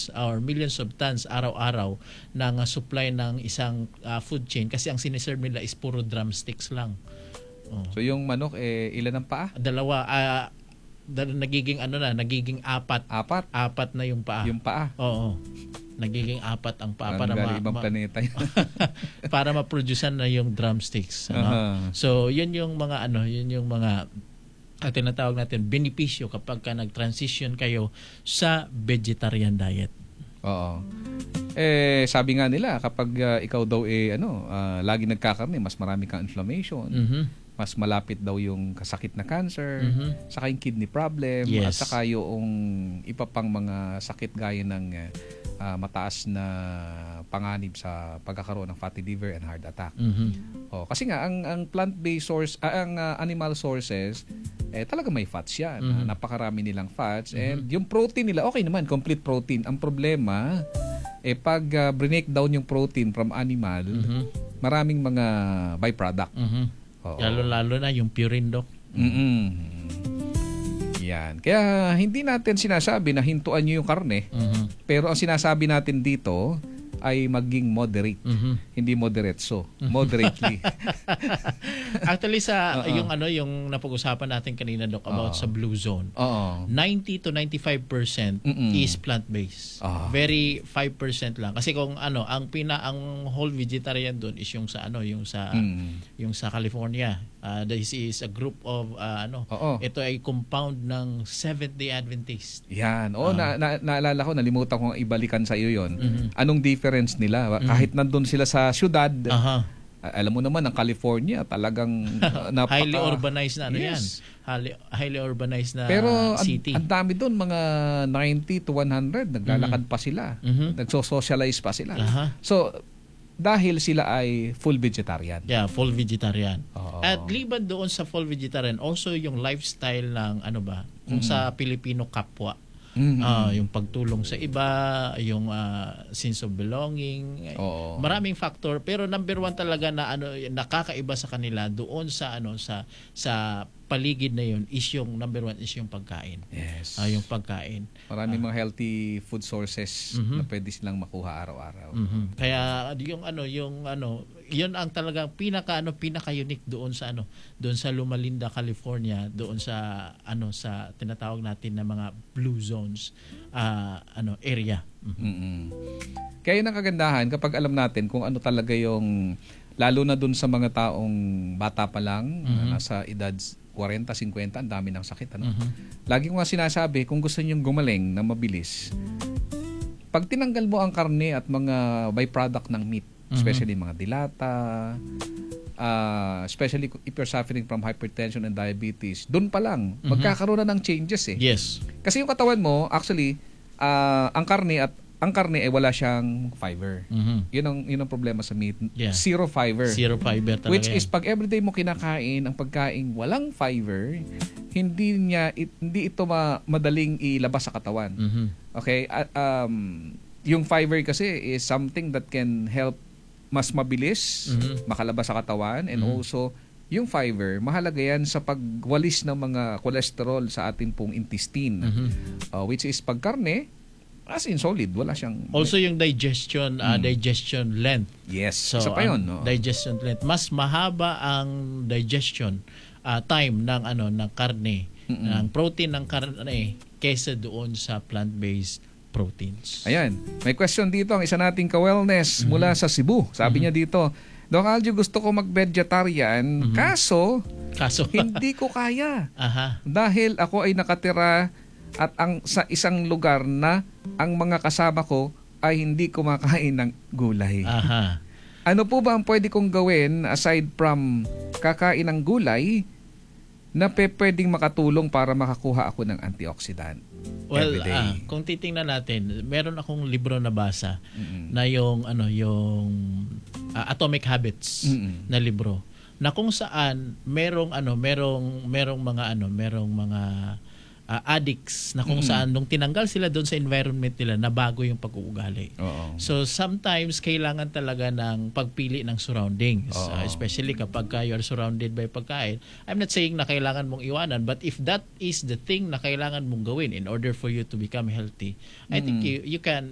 tons or millions of tons araw-araw ng supply ng isang food chain kasi ang siniserve nila is puro drumsticks lang. So yung manok ilan ang paa? Dalawa nagiging apat. Apat na yung paa. Yung paa. Oo. Nagiging apat ang paa para ibang planeta yun. para ma-producean na yung drumsticks, So yun yung mga tinatawag natin benepisyo kapag ka nag-transition kayo sa vegetarian diet. Oo. Sabi nga nila kapag ikaw daw lagi nagkakarne, mas marami kang inflammation. Mas malapit daw yung kasakit na cancer, saka yung kidney problem, at saka yung iba pang mga sakit gaya ng mataas na panganib sa pagkakaroon ng fatty liver and heart attack. Kasi nga ang plant-based source, ang animal sources, talaga may fats yan. Napakarami nilang fats. And yung protein nila, okay naman, complete protein. Ang problema, pag breakdown yung protein from animal, maraming mga byproduct. Lalo na yung purine, Doc. Yan. Kaya hindi natin sinasabi na hintuan nyo yung karne, pero ang sinasabi natin dito ay maging moderate. Hindi moderate, moderately. Actually yung napag-usapan natin kanina, Doc, about sa blue zone. 90 to 95% is plant-based. Very 5% lang. Kasi kung ang whole vegetarian doon is yung sa California. This is a group of ito ay compound ng Seventh-day Adventist. Yan. Naalala ko, nalimutan ko ibalikan sa iyo 'yon. Anong difference nila? Kahit nandun sila sa syudad, alam mo naman, ang California talagang highly urbanized na yan. Highly urbanized na city. Pero ang dami doon, mga 90 to 100, naglalakad pa sila. Nagso-socialize pa sila. So, dahil sila ay full vegetarian. Yeah, full vegetarian. At liban doon sa full vegetarian, also yung lifestyle ng kung sa Pilipino kapwa. Yung pagtulong sa iba, yung sense of belonging, maraming factor, pero number one talaga na nakakaiba sa kanila doon sa sa paligid na yun is yung number one is yung pagkain. Yes. Yung pagkain. Maraming mga healthy food sources na pwede silang makuha araw-araw. Kaya yun ang talagang pinaka-unique doon sa Loma Linda, California, doon sa sa tinatawag natin na mga blue zones area. Kaya yun ang kagandahan kapag alam natin kung ano talaga yung, lalo na doon sa mga taong bata pa lang, nasa edad 40, 50, ang dami ng sakit. Lagi ko nga sinasabi, kung gusto niyong gumaling na mabilis, pag tinanggal mo ang karne at mga byproduct ng meat, especially mga dilata, especially if you're suffering from hypertension and diabetes, doon pa lang, magkakaroon na ng changes Yes. Kasi yung katawan mo, actually, ang karne ay wala siyang fiber. Yun ang problema sa meat. Yeah. Zero fiber. Zero fiber talaga. Which is pag everyday mo kinakain ang pagkain walang fiber, hindi ito madaling ilabas sa katawan. Okay? Yung fiber kasi is something that can help mas mabilis makalabas sa katawan, and also yung fiber, mahalaga yan sa pagwalis ng mga cholesterol sa ating pong intestine. Which is pag karne, as in solid, wala siyang... Also yung digestion length. Yes, so, isa pa yun. Digestion length. Mas mahaba ang digestion time ng karne, ng protein ng karne kaysa doon sa plant-based proteins. Ayan. May question dito ang isa nating ka-wellness mula sa Cebu. Sabi niya dito, Doc Aljo, gusto ko mag-vegetarian, kaso hindi ko kaya. Dahil ako ay nakatira at sa isang lugar na ang mga kasama ko ay hindi kumakain ng gulay. Ano po ba ang pwede kong gawin aside from kakain ng gulay na pwedeng makatulong para makakuha ako ng antioxidant every day? Kung titingnan natin, meron akong libro na basa na yung Atomic Habits na libro, na kung saan merong mga addicts na kung saan nung tinanggal sila doon sa environment nila, nabago yung pag-uugali. So sometimes kailangan talaga ng pagpili ng surroundings, especially kapag you are surrounded by pagkain. I'm not saying na kailangan mong iwanan, but if that is the thing na kailangan mong gawin in order for you to become healthy, I think you can